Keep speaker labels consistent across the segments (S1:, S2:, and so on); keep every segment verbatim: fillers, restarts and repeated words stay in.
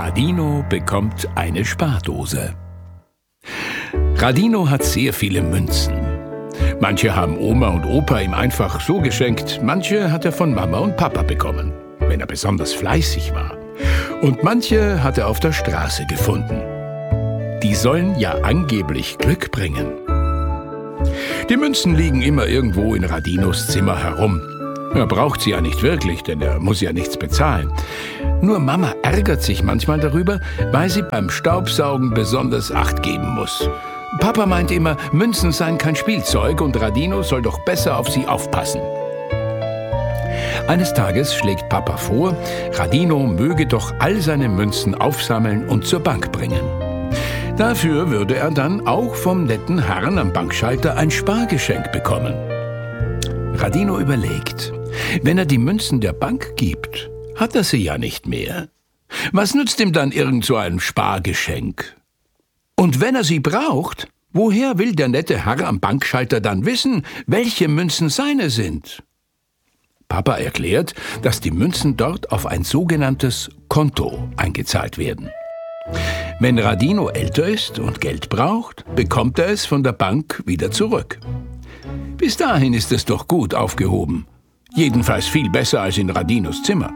S1: Radino bekommt eine Spardose. Radino hat sehr viele Münzen. Manche haben Oma und Opa ihm einfach so geschenkt, manche hat er von Mama und Papa bekommen, wenn er besonders fleißig war. Und manche hat er auf der Straße gefunden. Die sollen ja angeblich Glück bringen. Die Münzen liegen immer irgendwo in Radinos Zimmer herum. Er braucht sie ja nicht wirklich, denn er muss ja nichts bezahlen. Nur Mama ärgert sich manchmal darüber, weil sie beim Staubsaugen besonders Acht geben muss. Papa meint immer, Münzen seien kein Spielzeug und Radino soll doch besser auf sie aufpassen. Eines Tages schlägt Papa vor, Radino möge doch all seine Münzen aufsammeln und zur Bank bringen. Dafür würde er dann auch vom netten Herrn am Bankschalter ein Spargeschenk bekommen. Radino überlegt, wenn er die Münzen der Bank gibt, hat er sie ja nicht mehr. Was nützt ihm dann irgend so ein Spargeschenk? Und wenn er sie braucht, woher will der nette Herr am Bankschalter dann wissen, welche Münzen seine sind? Papa erklärt, dass die Münzen dort auf ein sogenanntes Konto eingezahlt werden. Wenn Radino älter ist und Geld braucht, bekommt er es von der Bank wieder zurück. Bis dahin ist es doch gut aufgehoben. Jedenfalls viel besser als in Radinos Zimmer.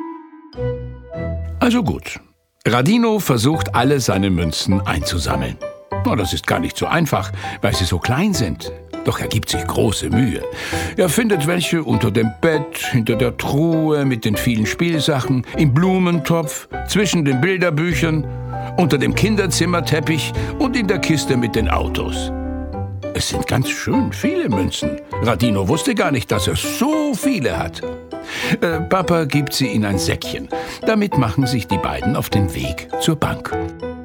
S1: Also gut. Radino versucht, alle seine Münzen einzusammeln. Oh, das ist gar nicht so einfach, weil sie so klein sind. Doch er gibt sich große Mühe. Er findet welche unter dem Bett, hinter der Truhe mit den vielen Spielsachen, im Blumentopf, zwischen den Bilderbüchern, unter dem Kinderzimmerteppich und in der Kiste mit den Autos. Es sind ganz schön viele Münzen. Radino wusste gar nicht, dass er so viele hat. Äh, Papa gibt sie in ein Säckchen. Damit machen sich die beiden auf den Weg zur Bank.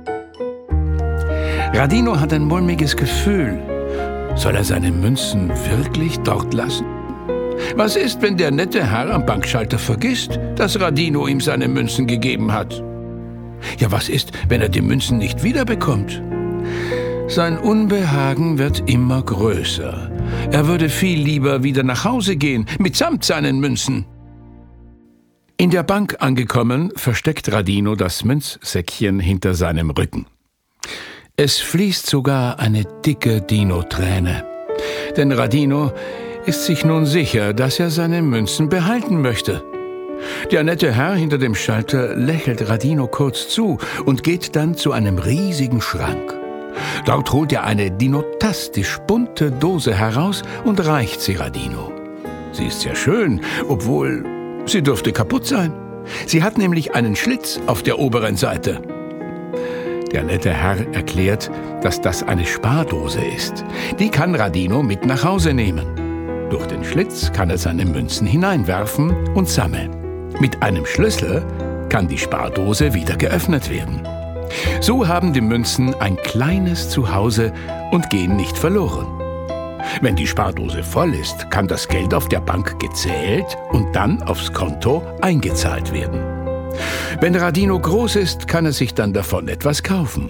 S1: Radino hat ein mulmiges Gefühl. Soll er seine Münzen wirklich dort lassen? Was ist, wenn der nette Herr am Bankschalter vergisst, dass Radino ihm seine Münzen gegeben hat? Ja, was ist, wenn er die Münzen nicht wiederbekommt? Sein Unbehagen wird immer größer. Er würde viel lieber wieder nach Hause gehen, mitsamt seinen Münzen. In der Bank angekommen, versteckt Radino das Münzsäckchen hinter seinem Rücken. Es fließt sogar eine dicke Dino-Träne. Denn Radino ist sich nun sicher, dass er seine Münzen behalten möchte. Der nette Herr hinter dem Schalter lächelt Radino kurz zu und geht dann zu einem riesigen Schrank. Dort holt er eine dinotastisch bunte Dose heraus und reicht sie Radino. Sie ist sehr schön, obwohl sie dürfte kaputt sein. Sie hat nämlich einen Schlitz auf der oberen Seite. Der nette Herr erklärt, dass das eine Spardose ist. Die kann Radino mit nach Hause nehmen. Durch den Schlitz kann er seine Münzen hineinwerfen und sammeln. Mit einem Schlüssel kann die Spardose wieder geöffnet werden. So haben die Münzen ein kleines Zuhause und gehen nicht verloren. Wenn die Spardose voll ist, kann das Geld auf der Bank gezählt und dann aufs Konto eingezahlt werden. Wenn Radino groß ist, kann er sich dann davon etwas kaufen.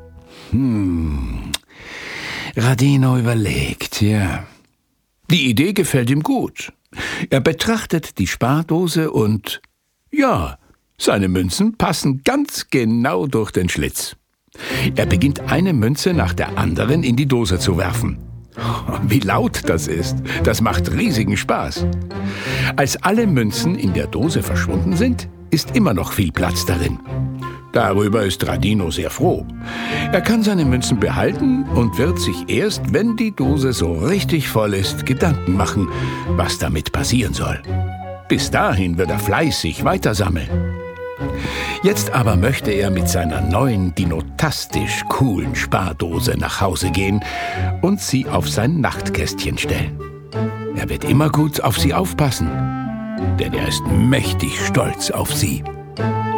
S1: Hm, Radino überlegt, ja. Die Idee gefällt ihm gut. Er betrachtet die Spardose und, ja, seine Münzen passen ganz genau durch den Schlitz. Er beginnt eine Münze nach der anderen in die Dose zu werfen. Wie laut das ist, das macht riesigen Spaß. Als alle Münzen in der Dose verschwunden sind, ist immer noch viel Platz darin. Darüber ist Radino sehr froh. Er kann seine Münzen behalten und wird sich erst, wenn die Dose so richtig voll ist, Gedanken machen, was damit passieren soll. Bis dahin wird er fleißig weitersammeln. Jetzt aber möchte er mit seiner neuen, dinotastisch coolen Spardose nach Hause gehen und sie auf sein Nachtkästchen stellen. Er wird immer gut auf sie aufpassen, denn er ist mächtig stolz auf sie.